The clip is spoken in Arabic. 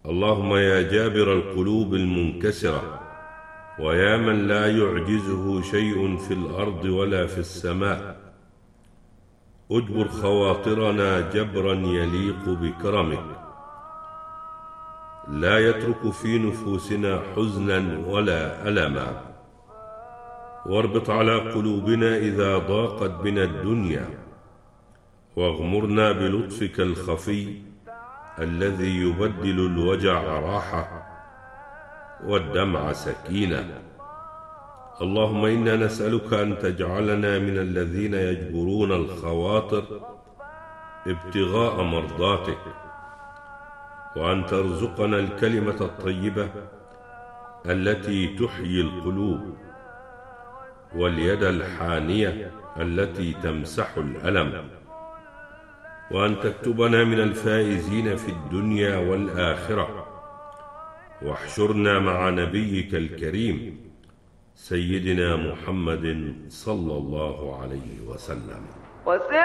اللهم يا جابر القلوب المنكسرة، ويا من لا يعجزه شيء في الأرض ولا في السماء، اجبر خواطرنا جبرا يليق بكرمك، لا يترك في نفوسنا حزنا ولا ألما، واربط على قلوبنا إذا ضاقت بنا الدنيا، واغمرنا بلطفك الخفي الذي يبدل الوجع راحة والدمع سكينة. اللهم إنا نسألك أن تجعلنا من الذين يجبرون الخواطر ابتغاء مرضاتك، وأن ترزقنا الكلمة الطيبة التي تحيي القلوب، واليد الحانية التي تمسح الألم، وأن تكتبنا من الفائزين في الدنيا والآخرة، واحشرنا مع نبيك الكريم سيدنا محمد صلى الله عليه وسلم.